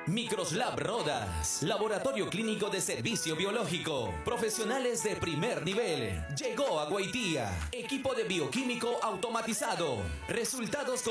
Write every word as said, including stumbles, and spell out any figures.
Microslab Rodas, laboratorio clínico de servicio biológico, profesionales de primer nivel. Llegó a Guaitía, equipo de bioquímico automatizado. Resultados